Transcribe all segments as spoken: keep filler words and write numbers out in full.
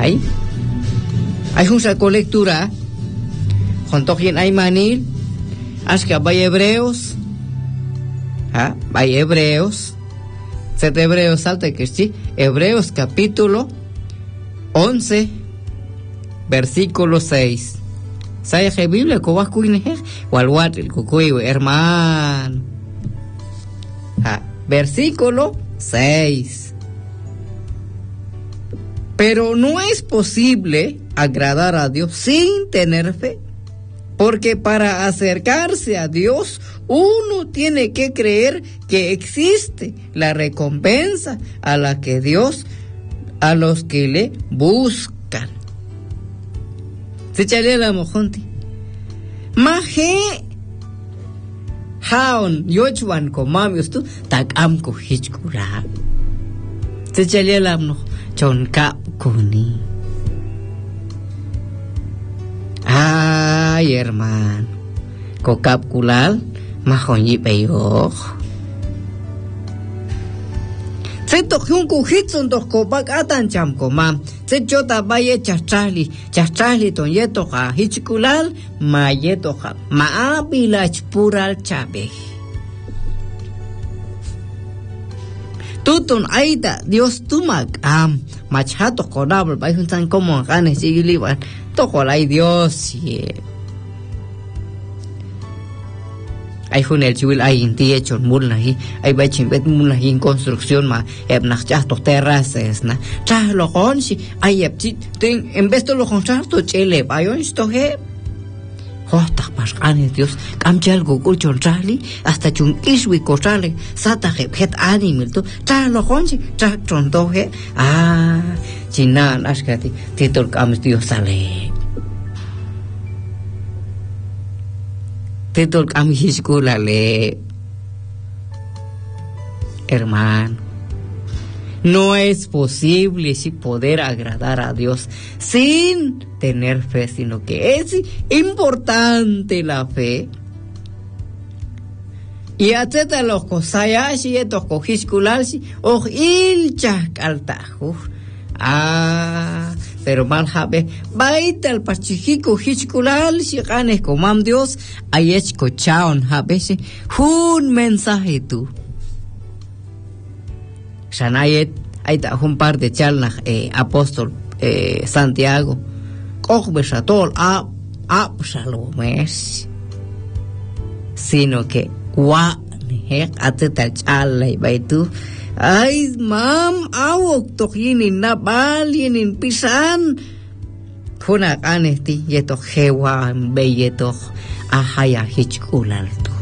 Hay. Hay una colectura. Junto quien hay manil. Ashka vaya Hebreos. ¿Ah? Vaya Hebreos. Set Hebreos salta que sí. Hebreos capítulo once. Versículo seis. Saya que Biblia ko wa kuine walwat el kukuy hermano. Ah, versículo seis. Pero no es posible agradar a Dios sin tener fe, porque para acercarse a Dios uno tiene que creer que existe la recompensa a la que Dios a los que le buscan. Se chale la mojonti. Maje haon yochwan ko mamius tu tak am ko hichkura. Se chale la no chonka kuni. Ay, hermano. Ko kapkulal majonyi peyo. Se tokyun ko hitson dos ko bak atan cham ko mam. Se chota baye chachali, chachali ton yeto ha hichkulal ma yeto ha ma abilach pural chabe. Tutun aida Dios tumak am machato konabel bay huntan como ganes sigiliban tokolay Dios ye. Ay hunel chiwil ay inti echon mulnahi ay bachin bet mulnahi en construcción ma eb nach chahto terraces na chah lo konsi ay eb chit ten en vez de lo koncharto chele bayon sto he hostak pasqane Dios kamchal gugul chon chali hasta chun iswi kochale sata heb het animal to chah lo konsi chah chon to he ah chinan ashkati titul kam Dios sale Titul kami hiskulale, hermano. No es posible si poder agradar a Dios sin tener fe, sino que es importante la fe. Y ateta los cosayashi etos cohiskulalsi o ilchak altajo. Ah, pero mal jabe, baita el pachijico hiskulal si ganes comam Dios, hay escuchaon jabe si un mensaje tú. Shanayet, hay un par de charlas, eh, apóstol eh, Santiago, coge besatol a Absalomes, sino que wa ne ateta charla y baitu. Ay, mam, awok tohinin na balinin pisan. Kuna kanesti yeto hewa beyeto ahaya hichkulalto.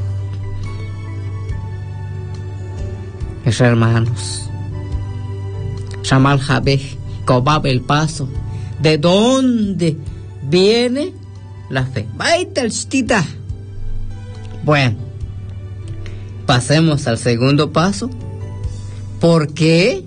Mis hermanos, Shamal Jabej, cobaba el paso. ¿De dónde viene la fe? Baita el chitita. Bueno, pasemos al segundo paso. ¿Por qué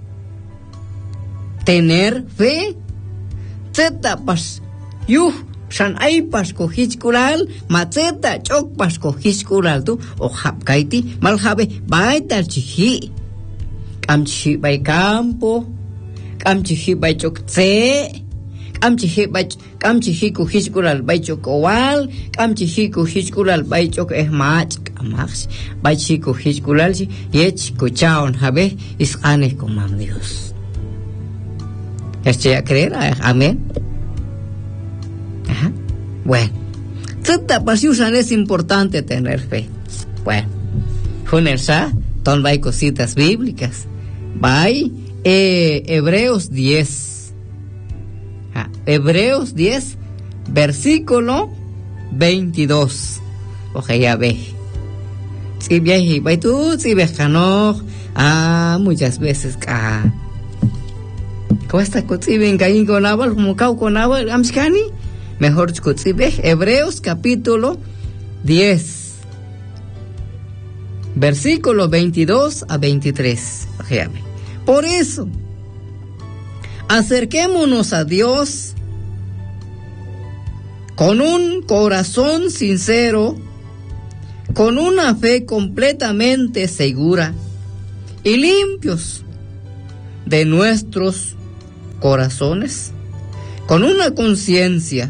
tener fe? Zeta pas yuh shan ay pas ko hichkulal matzeta chok pas ko hichkulal tu o hap kaiti mal habe baita chihi kam chihi bay campo kam chihi bay chok tse kam chihi bay kam chihi ko hichkulal bay chok owal kam chihi ko hichkulal bay chok ehmach Max, bay chico hiskulal si yech cochaon habe isqanes con mam Dios. Este a creer, amén. Ajá. Bueno, esta pasión es importante tener fe. Bueno, Junersa, ton bay cositas bíblicas. Bay eh, Hebreos diez. Ah, Hebreos diez, versículo veintidós. Oje, ya ve. Si viaje, vai tú, si viajano, ah, muchas veces, ah, ¿cómo está? Si ven caín con agua, como cau con agua, amskani, mejor si ve, Hebreos capítulo diez, versículo veintidós a veintitrés. Por eso, acerquémonos a Dios con un corazón sincero, con una fe completamente segura y limpios de nuestros corazones, con una conciencia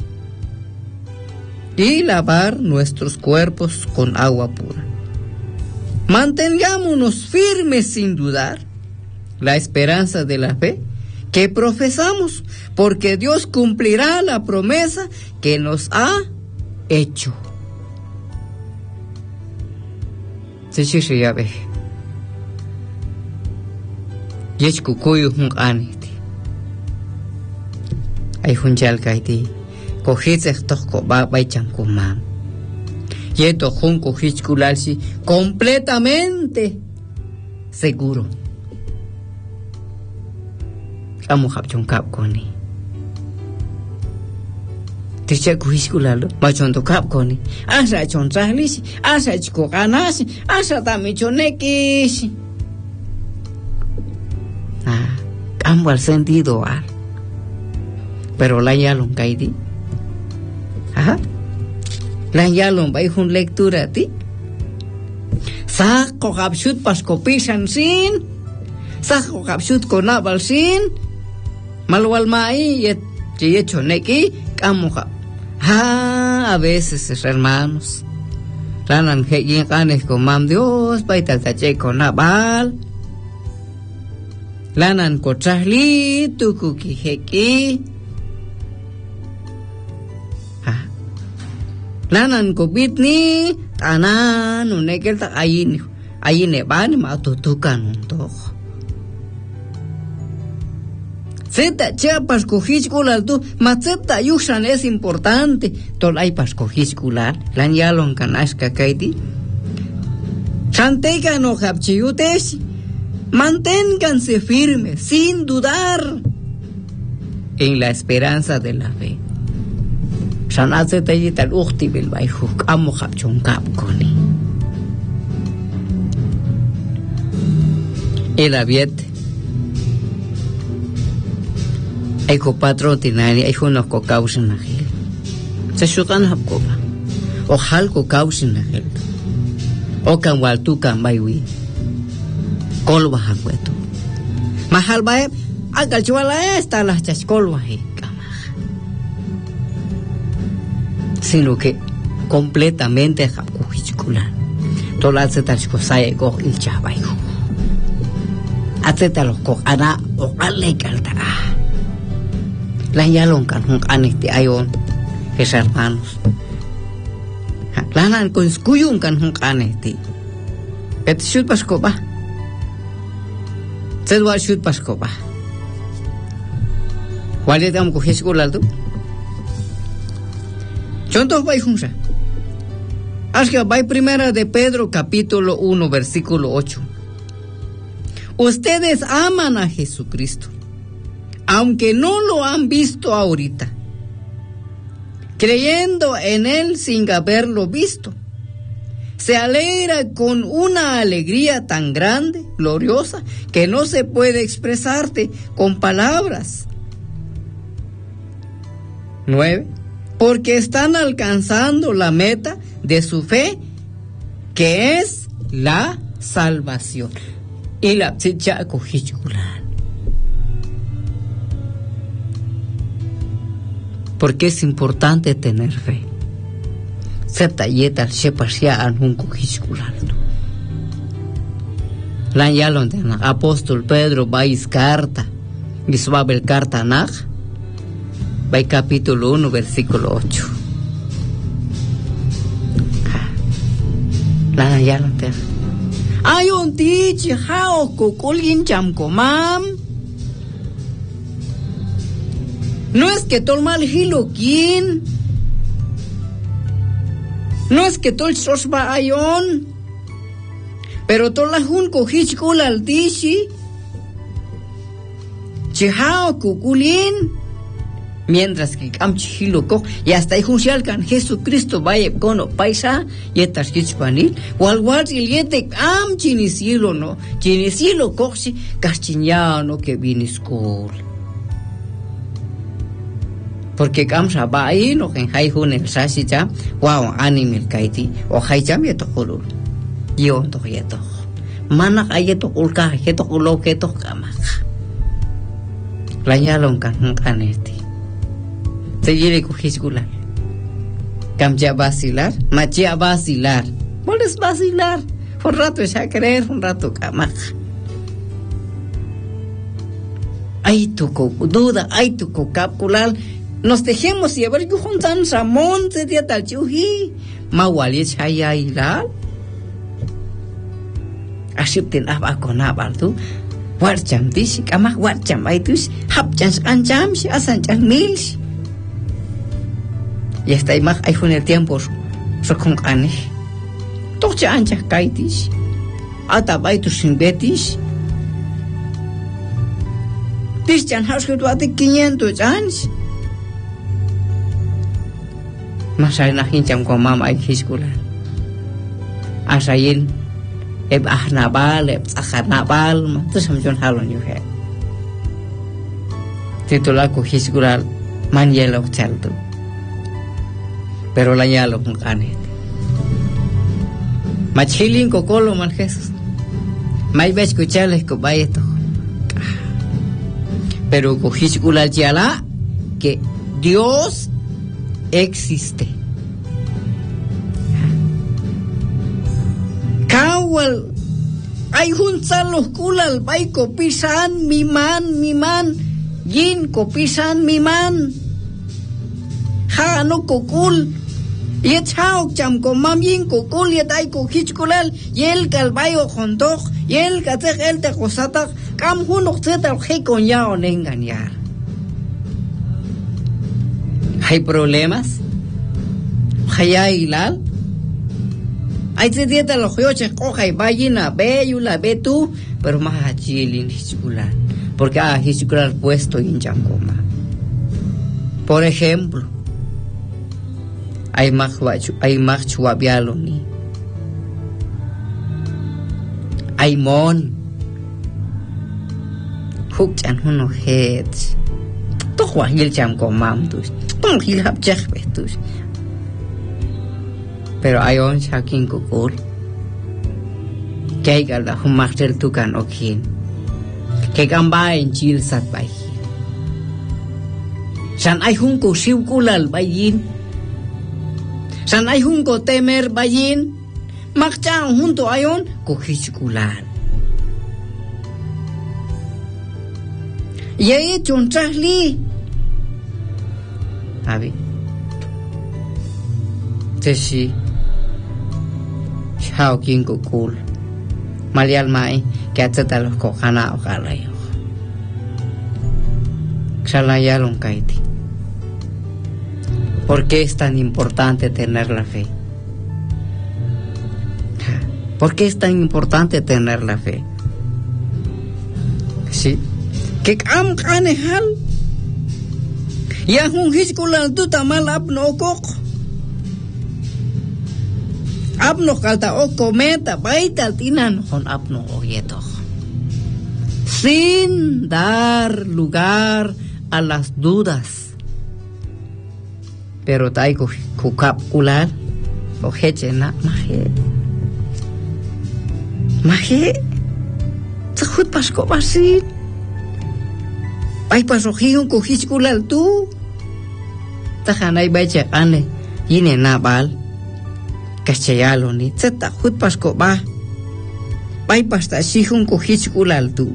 y lavar nuestros cuerpos con agua pura. Mantengámonos firmes sin dudar la esperanza de la fe que profesamos, porque Dios cumplirá la promesa que nos ha hecho. Ay hunjal kaiti kohitz ehtoko ba baichan kumam yeto hun kohich kulalsi completamente seguro amo hapchon kap koni tiche kohich kulalo machon to kap koni asa chon trahlisi asa chiko ganasi asa tamichoneki ah cambio al sentido al pero la yalong kaidi ajá la yalong bai hun lectura ti sa ko kapsut pas kopisan sin sa ko kapsut konabal sin malwal mai yet yecho neki kamuja ha a veces hermanos ranan que lleganes con mam Dios bai tatache konabal lanan ko trahli tukuki heki lanan ko bitni tanan unekel tak ayin ayine bani ma tutukan untuk seta chapas ko hiskular tu matsepta yushan es importante tolai pas ko hiskular lan yalon kanaska kaiti chanteka no hapchiutes manténganse firmes sin dudar en la esperanza de la fe. Sanatse tayital ukti bil bayhuk amo hapchon kap koni. El aviet. Eko patron tinani ay hunos ko kausin nahil. Sa syukan hapko ba. O hal ko kausin nahil. O kan waltu kan baywi. Kolwa hakweto. Mahal bae agal chuala esta las chas kolwa he. Sino que completamente jacujicular. Todas estas cosas ego il chabayo. Ateta los co ana o ale calta. La yalon kan hun anesti ayon es hermanos. Lanan con skuyun kan hun anesti. Et shoot paskoba. Sedwa shoot paskoba. Wale tam ko hiskulal tu. Chontos vai junsa. Asca vai primera de Pedro capítulo uno versículo ocho. Ustedes aman a Jesucristo, aunque no lo han visto ahorita, creyendo en Él sin haberlo visto. Se alegra con una alegría tan grande, gloriosa, que no se puede expresarte con palabras. Nueve. Porque están alcanzando la meta de su fe, que es la salvación. Y la chicha cojichular. Porque es importante tener fe. Septayeta al shepasia an un cojichular. La yalon de apóstol Pedro vais carta. Misbabel carta naj. Vai capítulo uno, versículo ocho. La ya lo te. Hay un tichi hao kokolin cham komam. No es que tol mal hilokin. No es que tol sosba ayon. Pero tol la hun kohich kul al tichi. Chihao kokolin. Mientras que camchilo co y hasta ahí juncialcan Jesucristo vaya cono paisa y estas hispanil o al guard y liete am chinisilo no chinisilo coxi castiñano que viene school porque camsa va ahí no que hay un el sashi ya wow animal kaiti o hay ya me to color yo to yeto mana hay to ulka hay to ulo que to kama la nyalon kan kaneti Se lleve cojiscular. Cambia vacilar, machia vacilar. ¿Puedes vacilar? Un rato ya creer, un rato camaja. Ay tu duda, ay tu calcular. Nos dejemos llevar yo juntan Ramón se dia tal chuji. Mawali chaya ilal. Asyip tin aba konabal tu. Warjam tish kamah warjam ay tush hap chans anjam si asan chans mils. Y esta imag ay fue en el tiempo sokong ane. Tocha ancha kaitis. Ata bay tu simbetis. Tish chan haus que tu ate quinientos años. Masay na hincham ko mama ay hiskulan. Asayin eb ahnabal, eb ahnabal, terus macam halon juga. Titulah ko hiskulan man yellow chaldo. Pero la yalo con canet. Machilin ko kolo man Jesús. May ba escucharles ko ba esto. Pero ko hiskulan yala que Dios existe. Kawal ay hunsan los kulal bay kopisan miman miman yin kopisan miman ha no kokul ye chao cham ko mam yin kokul ye dai ko hichkulal yel kalbayo khondok yel katek el te kosata kam hunok teta he con ya on engañar. ¿Hay problemas? ¿Hay hilal? Hay se dieta los joches coja y vayina ve y la ve tú, pero más allí el hiscular, porque ah hiscular puesto en Yancoma. Por ejemplo, hay más hay más chuabialoni, hay mon, hukchan uno heads, todo el Yancoma tus. Pero hay un shaking kukul que hay que la humachter tukan okin que gamba en chil sat bai san hay un ko siukulal bayin san hay un ko temer bayin makchan junto ayon ko hichkulal ye chontrali Abi, teshi, shao king kukul, malial mai que ateta los cojana o galayo. Xalayalon kaiti. ¿Por qué es tan importante tener la fe? ¿Por qué es tan importante tener la fe? Sí, que am kanehal. Ya hun hiskulan tu tamal abno kok. Abno kalta oko meta baita tinan hon abno oyeto. Sin dar lugar a las dudas. Pero taiko kukapkular o hechena maje. Maje. Tsahut pasko basit. Ay pasojion ko hiskulal tu. Tahanay bacha ane yine nabal kachayalo ni tseta hut pasko ba bay pasta sihun ko hiskulal tu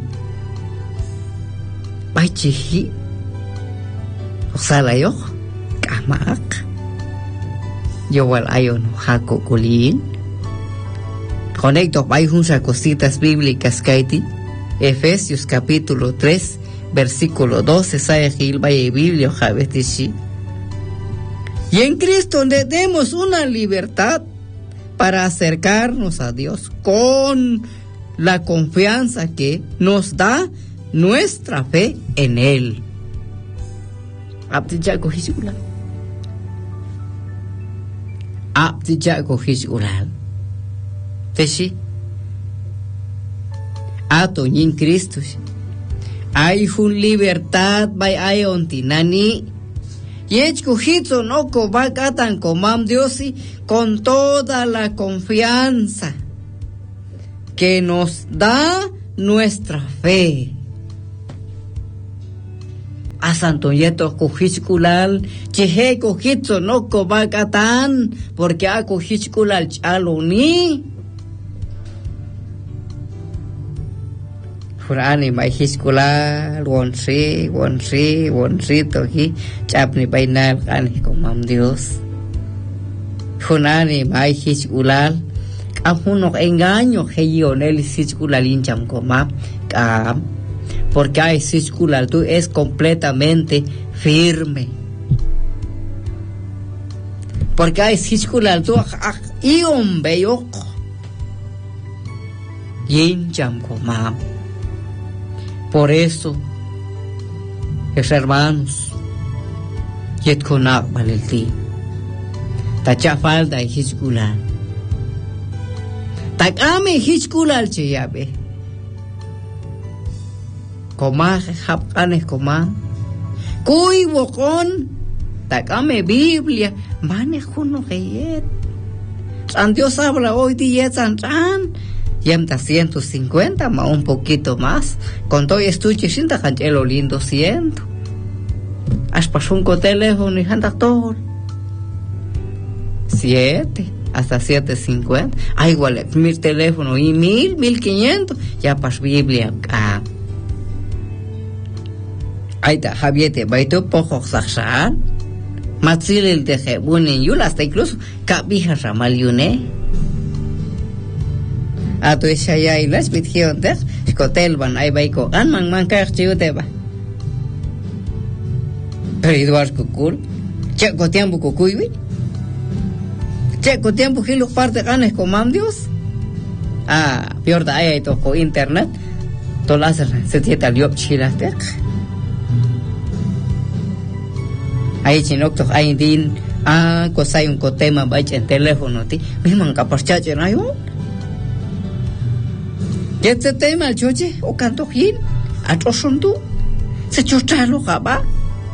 bay chihi oxalayo kamak yo wal ayon hako kulin conecto bay hunsa cositas bíblicas kaiti Efesios capítulo tres versículo doce sayahil bay biblio javetishi. Y en Cristo le demos una libertad para acercarnos a Dios con la confianza que nos da nuestra fe en Él. Abdijago hisula. Abdijago hisula. Teshi. Ato en Cristo. Hay una libertad by ayontinani. Yech kuhitzo no kobakatan komam Diosi con toda la confianza que nos da nuestra fe. a santo yeto kuhichkulal chehe kuhitso no kobakatan porque a kuhichkulal chaluni Furani mai hichkulal wonsi wonsi wonsi tohi chapni bainal kan con mam Dios Furani mai hichkulal amunok engaño heyonel hichkulal incham koma ka porque hay hichkulal tú es completamente firme porque hay hichkulal tú y un bello incham koma por eso es hermanos yet konak balelti tacha falda hichkulal takame hichkulal chiyabe koma hapkanes koma kuy wokon takame Biblia mane juno geyet San Dios habla hoy día san san yemta ciento cincuenta más un poquito más con todo estuche sinta canchelo lindo ciento has pasó un teléfono y anda todo siete hasta siete cincuenta ah igual mil teléfono y mil mil quinientos ya pas Biblia ah ahí está Javier te baito poco saxan matzil el de jebunen yul hasta incluso cabija ramal yune a tu shaya y las bitgion de hotel van ahí baiko an man man ka chiute ba pero Eduardo Kukul che ko tiempo kukuiwi che ko tiempo que los parte ganes con mam Dios ah peor da ahí to ko internet to láser se tieta liop chilatek ahí chinok to ahí din ah ko sai un ko tema ba en teléfono ti mismo capaz chache no yo este tema el choche o canto hin a tosondu se chochalo gaba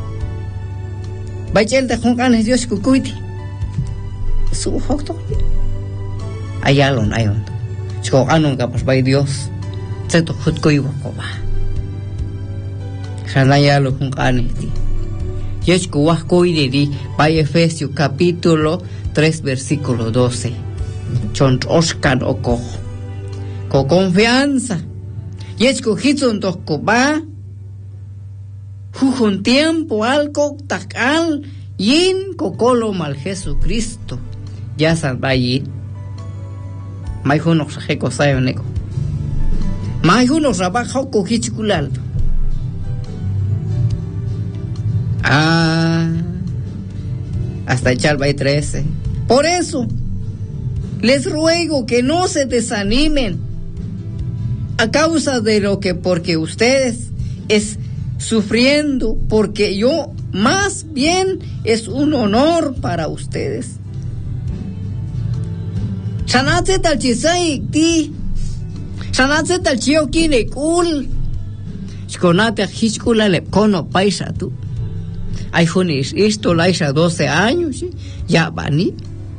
ba el de jonganes Dios kukuiti su hokto ayalon ayon sko anon capaz ba Dios se to hutko iwa ko ba janayalo jonganes ti Yeshku wahkoireri by Efesios capítulo tres versículo doce. Chon oskan oko. Con confianza. Yeshku hitson toko ba. Jujun tiempo alko takal yin kokolo mal Jesucristo. Ya salvayin. Mai hunok sajeko sayoneko. Mai hunok rabajo ko hichkulal. Ah, hasta echar by trece. Por eso, les ruego que no se desanimen a causa de lo que porque ustedes es sufriendo, porque yo más bien es un honor para ustedes. Sanatse tal chisai ti, sanatse tal chio kine kul, shkonate hishkula le kono paisa tu. Hay funis, esto la hizo doce años, ¿sí? Ya vani.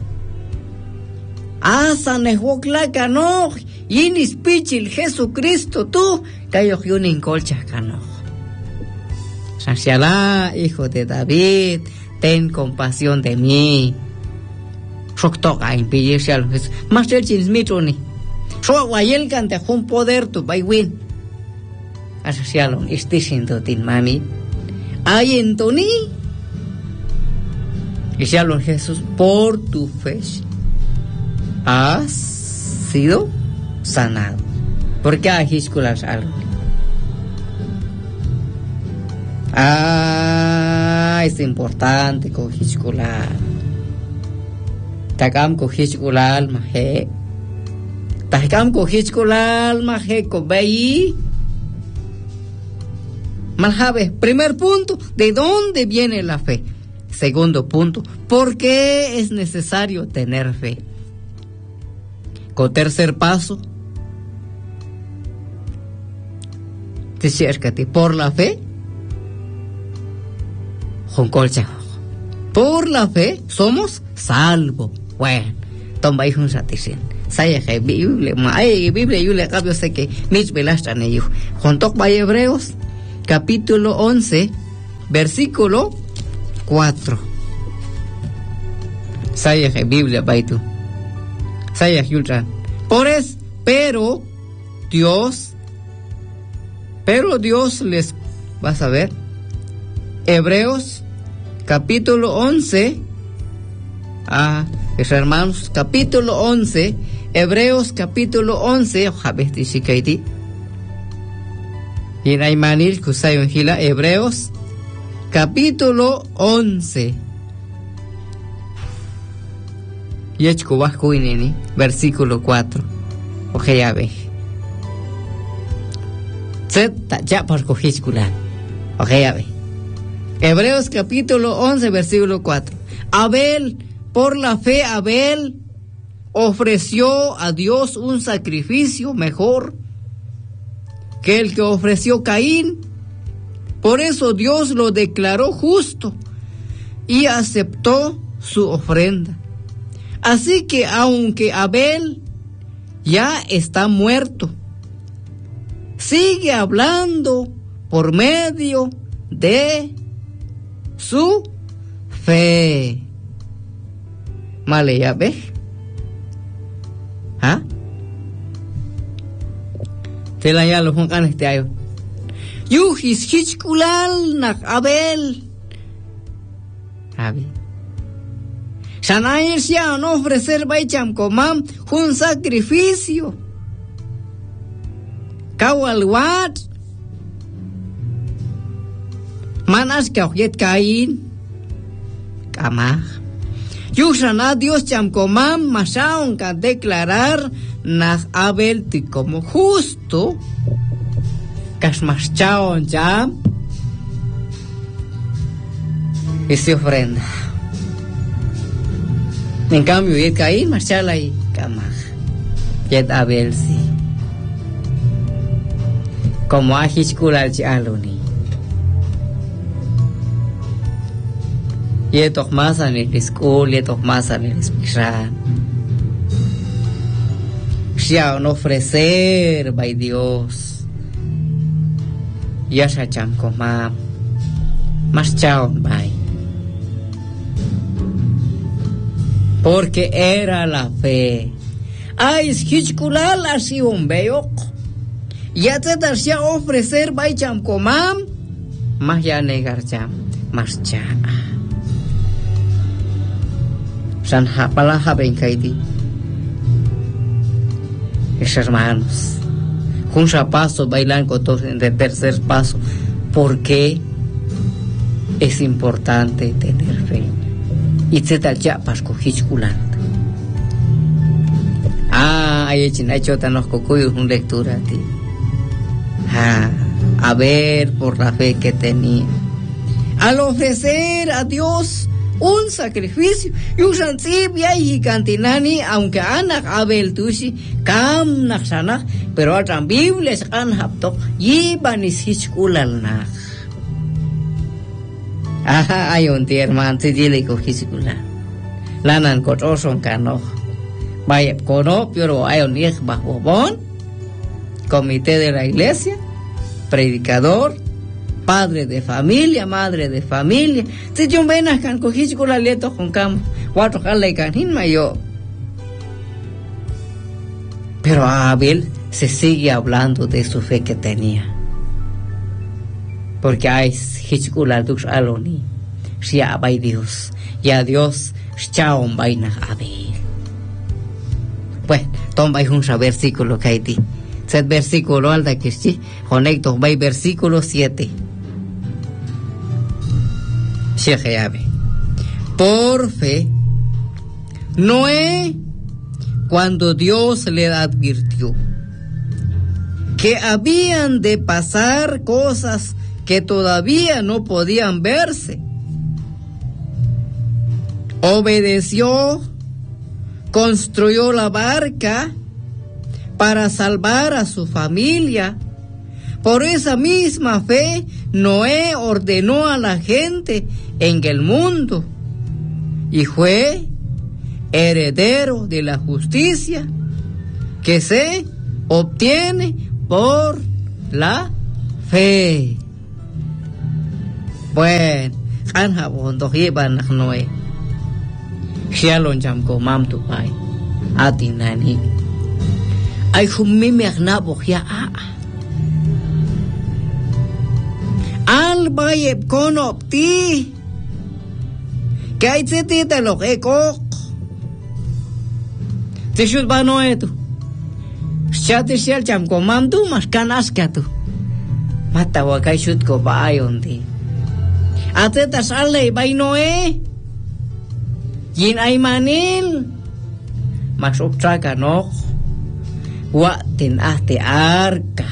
Asa nehokla cano, yinis pichil Jesucristo tú, cayo yunin colcha cano. Sancialá, hijo de David, ten compasión de mí. Shoktoka impilirse a los Jesús. Más el chinsmitoni. So guayel cante un poder tu baiwin. Asocialon, este siendo tin mami. Ay, Antoni, y ya lo Jesús, por tu fe has sido sanado. Porque hay hisculas algo. Ah, es importante con hiscular. Takam con hiscular, maje. Takam con hiscular, maje, con beí. Maljabe, primer punto, ¿de dónde viene la fe? Segundo punto, ¿por qué es necesario tener fe? Con tercer paso, te cercate por la fe. Por la fe somos salvos. Bueno, toma hijo un satisfacción. Saya que Biblia, ay Biblia yo le cambio sé que mis velas están ellos. Junto con Hebreos capítulo once, versículo cuatro. Saya que Biblia baitu. Saya yultran. Por eso, pero Dios, pero Dios les, vas a ver, Hebreos capítulo once, ah, mis hermanos, capítulo once, Hebreos capítulo once, jabesti shikaiti. Y en Aymanil kusayon hila, Hebreos capítulo once. Yechkubaskuinini, versículo cuatro. Oje ya ve. Zeta ya por cojiscular. Oje ya ve. Hebreos capítulo once, versículo cuatro. Abel, por la fe, Abel ofreció a Dios un sacrificio mejor que el que ofreció Caín. Por eso Dios lo declaró justo y aceptó su ofrenda. Así que aunque Abel ya está muerto, sigue hablando por medio de su fe. Male, ya ves. ¿Ah? Te la ya lo pongan este año. Yuhis hichkulal nak Abel. Abel. Shanair ya no ofrecer baicham comam un sacrificio. Kawalwat. Manas kaujet Caín. Kamah. Yushana Dios cham comam masaon ka declarar nas Abel ti como justo. Kasmaschaon jam. Y se ofrenda. En cambio, yet Caín marchala y Kamah. Yet Abel sí. Como ahichkulal aloni. Yet okmasan el school, yet okmasan el espishran. Xiao no ofrecer by Dios. Yasha cham komam. Marchaon by. Porque era la fe. Ay, hichkulal así un beyok. Ya te dará ofrecer by cham komam. Más ya negar cham. Marcha. San hapala habenkaiti. Mis hermanos. Junta paso bailan con todos en el tercer paso. ¿Por qué es importante tener fe? Y se da ya pasco hichkulante. Ah, hay hecho hecho tan los cocuyos una lectura a ti. Ah, a ver por la fe que tenía. Al ofrecer a Dios un sacrificio, y usan sibia y cantinani, aunque anak Abel tushi, kam naksanak, pero atran Bibles an haptok, yiban is hichkulal nak. Aha, hay un tierman, se dile ko hichkulal. Lanan kot oson kanok. Vaya, kono, pero hay un hijo bajo bon, comité de la iglesia, predicador, padre de familia, madre de familia. Si yo ven a can cogí con la letra con cam, cuatro jale canin mayo. Pero a Abel se sigue hablando de su fe que tenía. Porque hay hichkula dux aloni. Si abay Dios. Y a Dios chaon vaina Abel. Pues, toma un versículo que hay ti. Set versículo alda que sí. Conecto, vai versículo siete. Por fe, Noé, cuando Dios le advirtió que habían de pasar cosas que todavía no podían verse, obedeció, construyó la barca para salvar a su familia. Por esa misma fe, Noé ordenó a la gente en el mundo y fue heredero de la justicia que se obtiene por la fe. Bueno, Anha bondo hiban noe. Hialon jam ko mam tu pai. Ati nani. Ay hummi me agna bohia a. Al bayep konop ti. Kay tsiti talok ekok. Tishut ba noe tu. Shati shel jam ko mam tu mas kanas ka tu. Mata wa kay shut ko ba ayon ti. Atetas alay bay noe. Yin ay manil. Masuk traga nok. Wa tin ahte arka.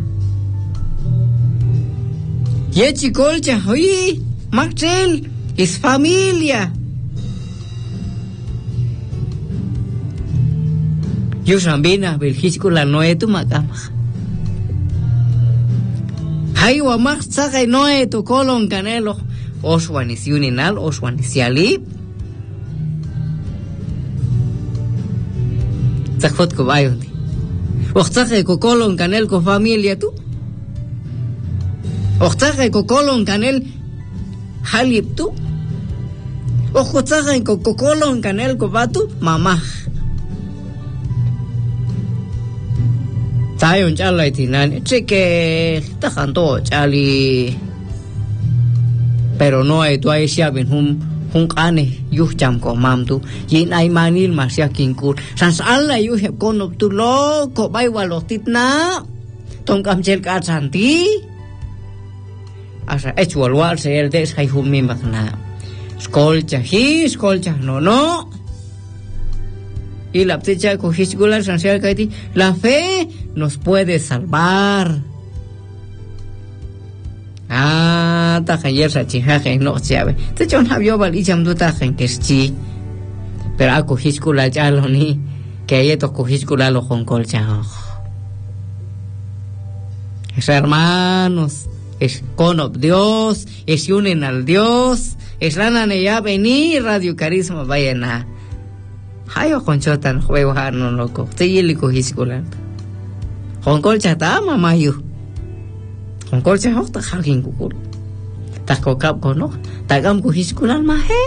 Ye chicolcha, oye, Maxel, es familia. Yo sambina, belgiscula noe tu macama. Hay wa max saga noe tu colon canelo. Oswanis uninal, oswanis yali. Zahot ko bayon. Oxtaje ko colon canel ko familia tu. Oxtaje ko colon canel halip tu. Oxtaje ko colon canel ko batu mamá. Tayon chalai tinan, cheque tajando chali. Pero no hay tu hay siabin hum hum ane yuh jam ko mam tu yin ay manil masya kinkul sans alla yuh heb konop tu lo ko bai walotit na tong kam chel ka santi asa ech walwal se el des hay hum mi magna skolcha hi skolcha no no y la ptecha ko hisgular sans el kaiti la fe nos puede salvar. Ah, ta ayer sa chihaje no sabe. Te chon habio bal icham du ta gen que chi. Pero a cogiskula ya lo ni que hay to cogiskula lo con colcha. Es hermanos, es con Dios, es unen al Dios, es lana ne ya venir Radio Carisma vayan a. Hayo con chotan juego no loco. Te yeli cogiskula. Con colcha ta mamá yo. Con colcha hota hagin kukul. Tak ko kap ko no. Tagam ko hiskulan mahe.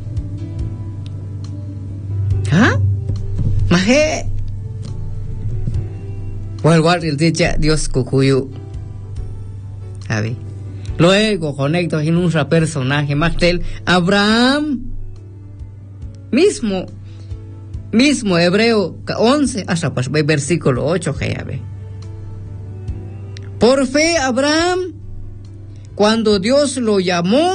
¿Ah? Mahe. Wal wal el dicha Dios kukuyu. A ver. Luego conecto en un personaje más del Abraham. Mismo. Mismo Hebreo once hasta pues versículo ocho que ya ve. Por fe Abraham, cuando Dios lo llamó,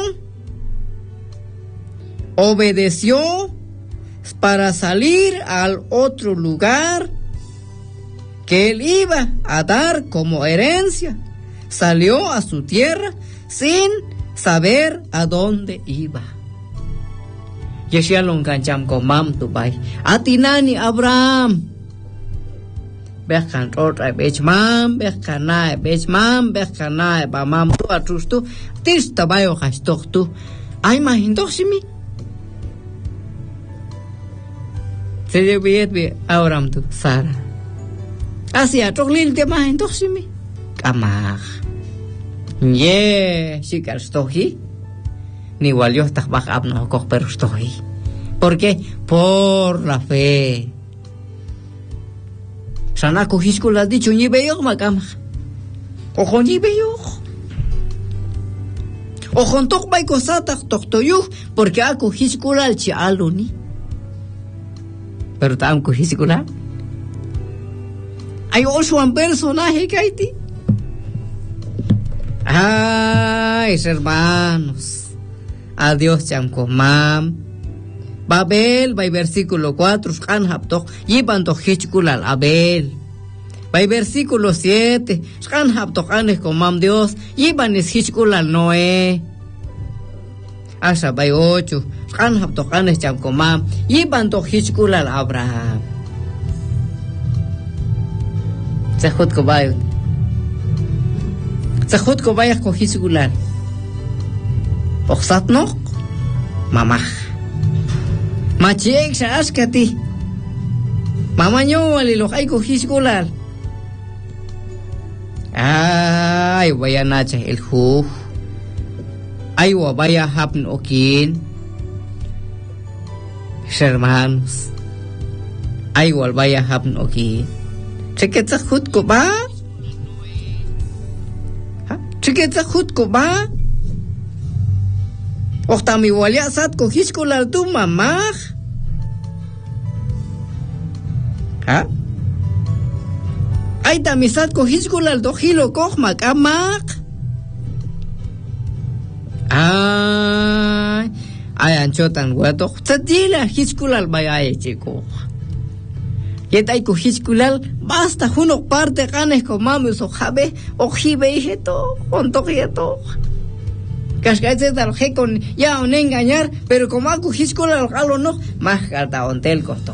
obedeció para salir al otro lugar que él iba a dar como herencia. Salió a su tierra sin saber a dónde iba. Yeshia lo engancham con mam tu bay. Atinani Abraham. Bekan otra bech mam, bekana bech mam, bekana ba mam tu atustu, tista bayo hastok Ay mahindoksimi. Se debiet be Abraham tu Sara. Asia toklil te mahindoksimi. Kamah. Ye, shikar stohi. Ni walio tak bak abno kok perustohi. ¿Por qué? Por la fe. Sana ko hiskula dicho ni beyo makam. Ojo ni beyo. Ojo tok bay ko satak tok toyu porque ako hiskula al chialuni. Pero tam ko hiskula. Hay ocho un personaje kaiti. Ay, hermanos. Adiós chamko mam. Babel, by versículo cuatro, Shan Haptok, Yiban to Hitchkulal Abel. By versículo siete, Shan Haptok Anes con Mam Dios, Yiban es Hitchkulal Noé. Asa by ocho, Shan Haptok Anes Cham con Mam, Yiban to Hitchkulal Abraham. Sahut ko bayo. Sahut ko bayas ko Hitchkulal. Oksat nok, mamah. Machiek sa askati. Mama nyo walilok ay ko hiskulal. Ay, vayan nacha el hu. aywa vaya hapn okin hermanos aywa vaya hapn okin chequetza khud ko ba ha chequetza khud ko ba oqtami walia sat ko hiskolar tu mamá ha ay tamisat ko hiskolar do hilo kokmak amak ay ay anchotan wato tadila hiskolar bayay chico yetay ko hiskolar basta hunok parte kanes ko mamus o jabe o jibe heto ontok yeto Cascache tal je con ya un engañar, pero como hago hiscola al galo no, más carta ontel costo.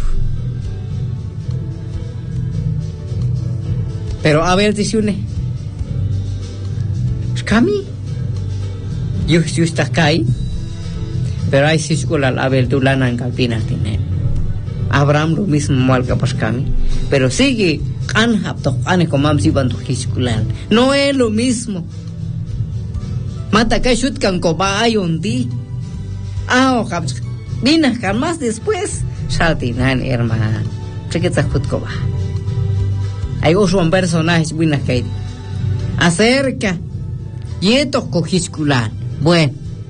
Pero a ver diciune. Scami. Yo yo está kai. Pero hay hiscola a ver tu lana en calpina tiene. Abraham lo mismo mal que pascami, pero sigue anhap to ane comam si bantu hiscola. No es lo mismo. Mata que shoot can coba hay un di. Ah, o cap. Vina jamás después. Shatinan hermano. Chequeta cut coba. Hay un personaje vina que acerca. Yeto cojiscular. Bueno.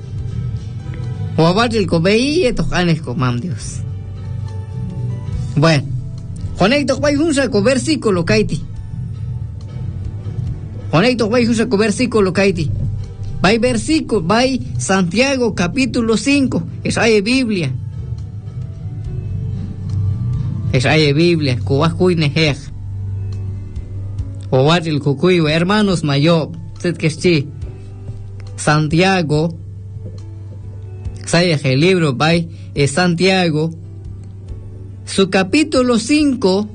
O abat el cobei yeto canes comam Dios. Bueno. Conecto vai un saco versículo kaiti. Conecto vai un saco versículo kaiti. Vai versículo, vai Santiago capítulo cinco, es ahí Biblia. Es ahí Biblia, cubas cuinejej. O batil cucuyo, hermanos mayor, sed que sí. Santiago, sabe el libro, vai, es Santiago, su capítulo cinco,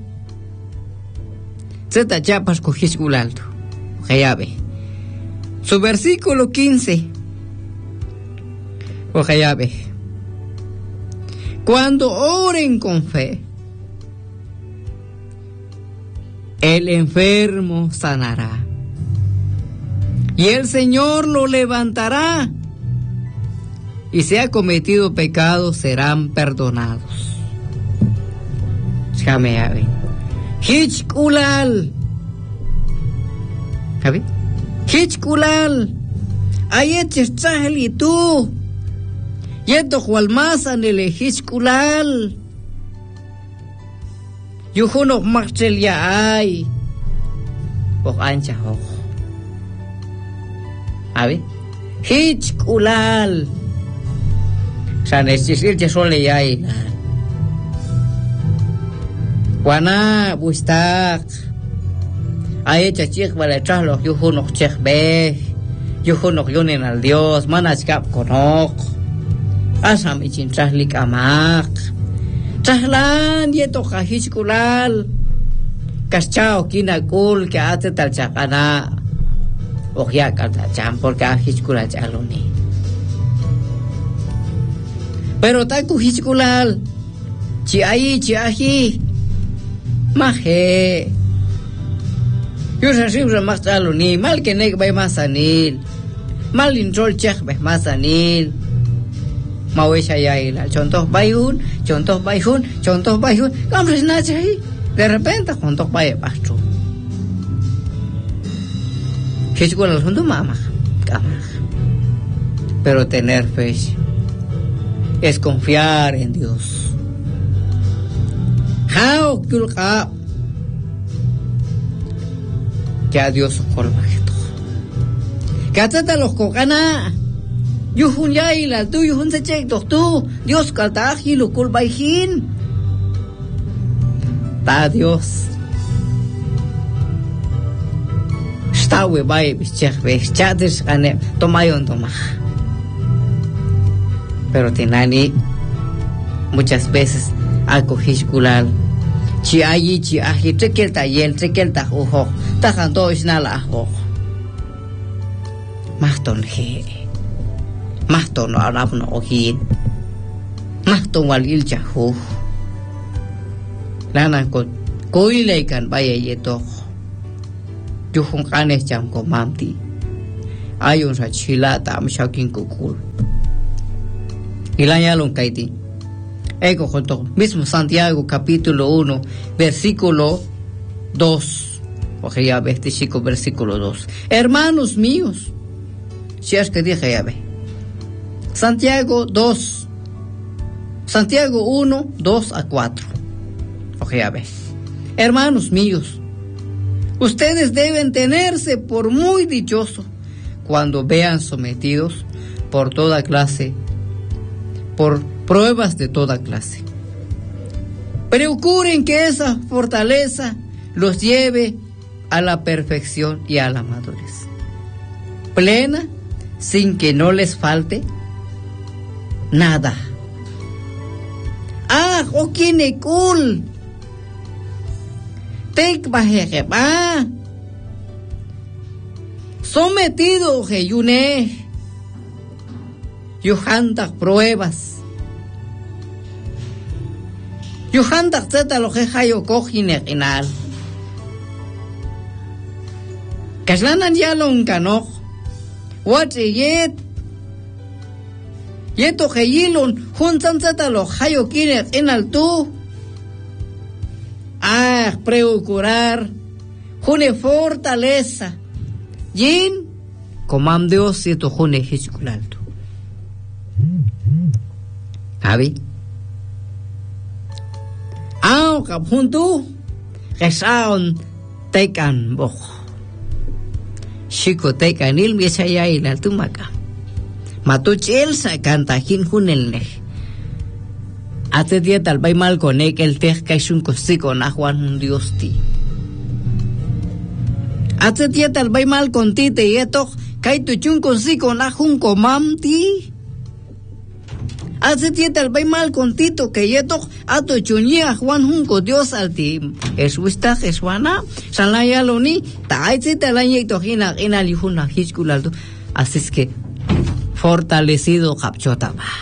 zeta chapas cojisculalto, jayabe. Su versículo quince. Ojalá ve. Cuando oren con fe, el enfermo sanará. Y el Señor lo levantará. Y si ha cometido pecado, serán perdonados. Déjame a ver. Hichkulal. ¿Sabe? Hichkulal, ayet chahli tu, yeto hualmasan el hichkulal, yuhuno marchel ya ay, o ancha ho, ¿abe? Hichkulal, san es decir ya sole ya ay, wana bustak. Ay chachik vale chalo yuhunok chekbe yuhunok yunen al Dios manas kap konok asam ichin chahlik amak chahlan yeto kahiskulal kaschao kinakul que hace tal chakana ohya kalta cham porque ahiskulal chaloni pero taku hiskulal chi ai chi ahi maje yo sé si más talo ni mal que nek bay más anil mal introl chek bay más anil mawe chayai la chontos bayun chontos bayun chontos bayun vamos na chay de repente chontos bay pasto que es con el fondo mama cama pero tener fe es confiar en Dios how kulqa que a Dios socorra esto. Que atata los cocana. Yuhun ya y la tu yuhun se check tú. Dios kataji lo culbaihin. Ta Dios. Está we bai bichech be chates ane tomayon tomaj. Pero tinani muchas veces acogiscular. Chi ayi chi ahi trekel ta yel trekel ta ojo ta canto isnala ajo maston he maston arab no ohin maston walil chahu lana ko koile kan baye yeto yuhun kanes cham ko mamti hay un rachilata am shakin kukul ilayalon kaiti ego junto mismo Santiago capítulo uno versículo dos. Oye, ya ve este chico versículo dos. Hermanos míos, si es que dije ya ve Santiago dos, Santiago uno, dos a cuatro. Oye, ya ve hermanos míos, ustedes deben tenerse por muy dichosos cuando vean sometidos por toda clase, por pruebas de toda clase. Procuren que esa fortaleza los lleve a la perfección y a la madurez plena, sin que no les falte nada. Ah, o kine kul tek baje ba sometido jeyune yuhantak pruebas yuhantak zeta lo que hayo cojine inal kaslanan yalon kanoj wate yet yeto jeyilon juntan zeta lo hayo kine inal tu ah procurar june fortaleza yin comam Dios yeto june hichkulalto abi ao kap juntu kesaon tekan boh shiko tekan il miesaya ilal tumaka matu chelsa kantajin junelne ate dia tal bay mal con el tej kaisun kosiko na Juan Dios ti ate dia tal bay mal con ti te yeto kai tu chun kosiko na jun comam ti ate dia tal bay mal con tito que yeto ato chunia Juan junco Dios al ti es wista jeswana salaya loni ta ite talanya itojina ina lihuna hiskulaldo así es que fortalecido capchota ba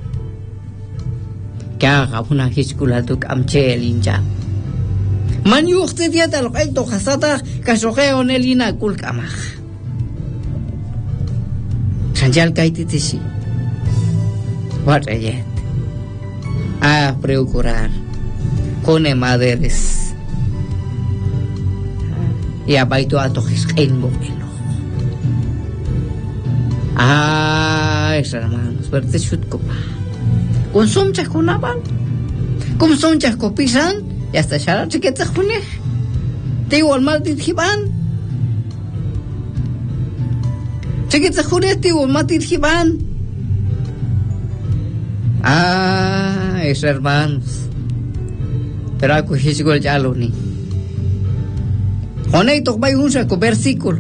que haga una hiscula tu amche linja man yuxte dia tal qaito khasata kashogeo nelina kulkamaj sanjal kaititishi what ayet a procurar con madres y a baito atojis en bobelo ah es hermanos verte chutkopa con son chasconaban con son chascopisan y hasta chara chiqueta june te igual mal dirgiban chiqueta june te igual mal dirgiban ah es hermanos pero a coger gol ya lo ni honeito vai un saco versículo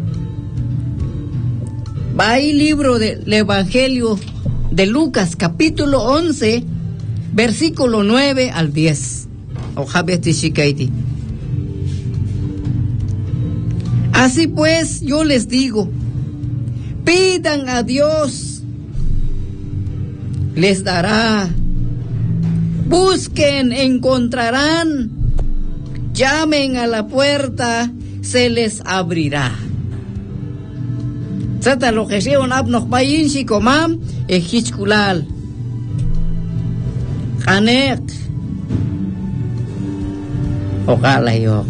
va ahí libro del Evangelio de Lucas capítulo once versículo nueve al diez. Así pues yo les digo, pidan a Dios, les dará, busquen, encontrarán, llamen a la puerta, se les abrirá. Zata lo que sea un abnog bayin shikomam ejichkulal kanek ojalá yo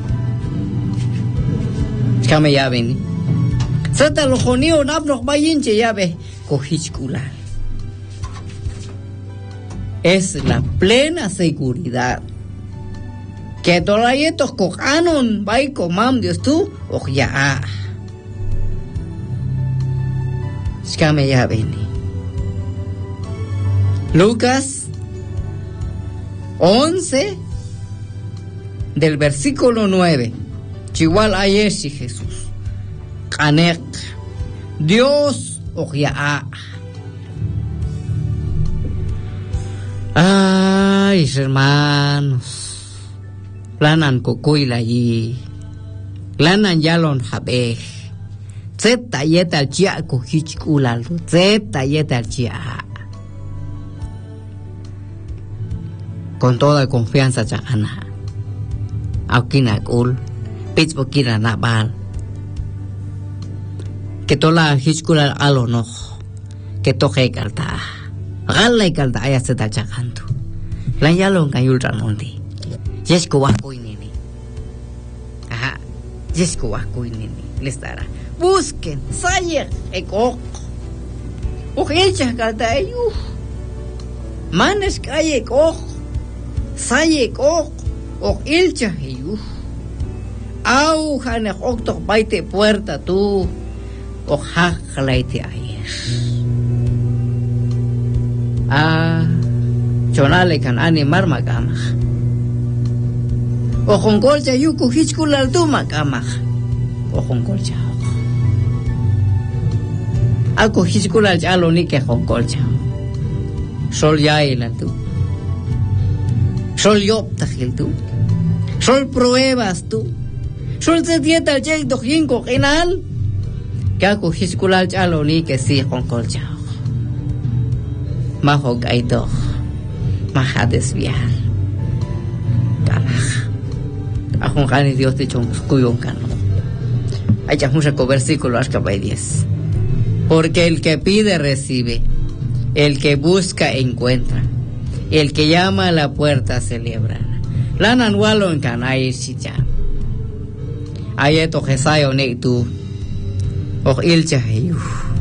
kame ya ven zata lo jonio un abnog bayin che ya ve cojichkulal es la plena seguridad que todavía estos cojanon bay comam Dios tú o ya Skame ya veni. Lucas once del versículo nueve. Chihual ayeshi Jesús. Kanek. Dios oya. Ay, hermanos. Planan kokuila allí. Planan yalon jabej. Zeta yeta al chia cojichkulal, zeta yeta al chia. Con toda confianza chana. Aukina kul, pitbokina nabal. que tola hichkula alono que toje kalta galla kalta aya se ta chakantu lan yalon kan yultra mondi yesko wa koinini aha yesko wa koinini lestara busquen sayer eko o hecha kalta ayu manes kaye ko saye ko o ilcha ayu au hane okto baite puerta tu o haklaite ayer ah chonale kan animar magamah o hongkolcha yuku hichkulal tu magamah o hongkolcha ako hichkulal chalo ni ke hongkolcha sol yaila tu sol yopta gil tu sol pruebas tu sol se dieta el jek dojin ko kinal que ako hichkulal chalo ni que si hongkolcha maho gaido maha desviar kanaj akong kani Dios te chong kuyon kano hay mucho versículo hasta diez porque el que pide recibe el que busca encuentra el que llama a la puerta celebra lanan walo en kanai chicha ayeto jesayo ne tu o ilcha hayu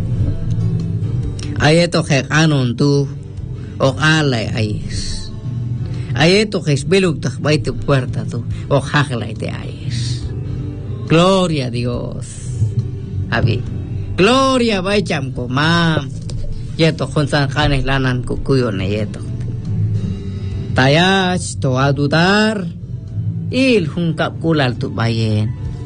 ayeto je anon tu o alay ayes ayeto je speluk tak baite puerta tu o haglay te ayes gloria a Dios abi gloria baycham ko mam yeto khonsan khanes lanan ku kuyo ne yeto tayach to adudar il hunkap kulal tu bayen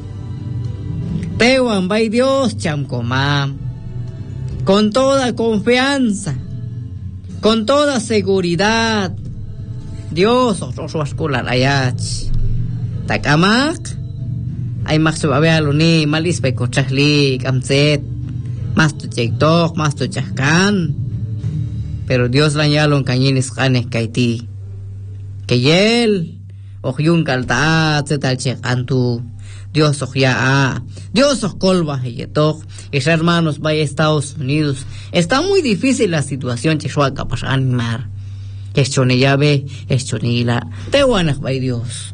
tewan bay Dios cham ko mam con toda confianza, con toda seguridad. Dios os vascular ayach. Takamak ay maksubabealo ni malis pe kochahli kamset. Mas tu chektok, mas tu chahkan. Pero Dios lañalon kañinis kanes kaiti. Que yel ohyun kalta zetal chekantu. Dios ojya, Dios oscolva yetok, y hermanos vaya a Estados Unidos. Está muy difícil la situación chihuahua para animar. Echone llave, echone la, te guanas by Dios.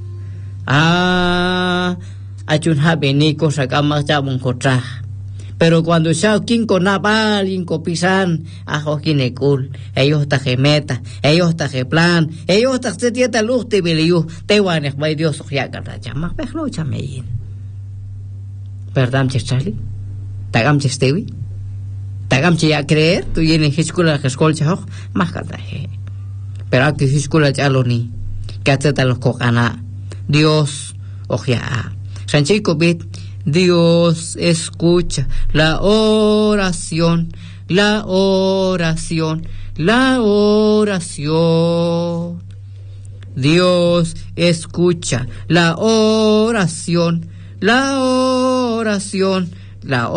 Ah, achun habenico sacamos ya un cotra. Pero cuando ya quinco naval, quinco pisan, ajo quinecul, ellos ta gemeta, ellos ta plan, ellos ta se tieta luz te veliu, te guanes by Dios ojya carta llama, pero chamein. Perdam chestali, tagam chestewi, tagam ya creer, tú vienes escuela que escolcha hoch, más carta he. Pero aquí escuela chaloni, que ateta los cojana, Dios ojya. Sanchico bit. Dios escucha la oración, la oración, la oración. Dios escucha la oración, la oración, la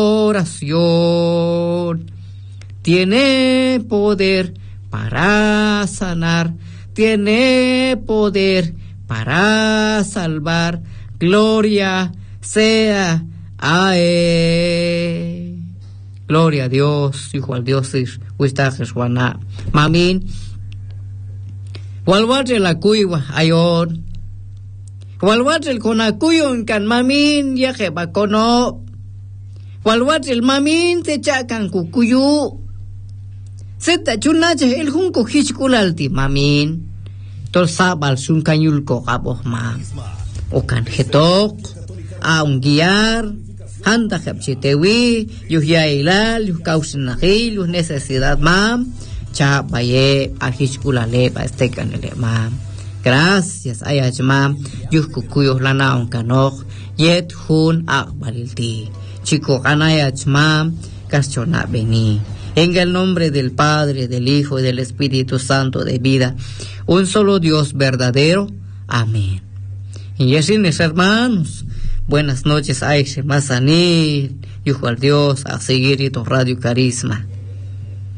oración. Tiene poder para sanar, tiene poder para salvar. Gloria sea a él. Gloria a Dios, hijo al Dios, huistajes Juana. Mamin. Walwatre la cuiva, ayon. Walwatre el conacuyo en can mamin, ya que va cono. Walwatre el mamin, te chacan cucuyu. Seta chunache el junco hichkulalti, mamin. Tol sabal sun canyulco caboh ma. O can getok. A un guiar, hanta japchitewi, yuhya ilal, yuhkausin nakil, yuh necesidad mam, cha baye, ahichkula lepa, este canele mam. Gracias, ayach mam, yuh kukuyos lana un kanoj, yet hun akbalilti. Chico anayach mam, caschona beni. En el nombre del Padre, del Hijo y del Espíritu Santo de vida, un solo Dios verdadero. Amén. Y así, mis hermanos, buenas noches, Aisha Mazanil, hijo al Dios, a seguir y tu Radio Carisma.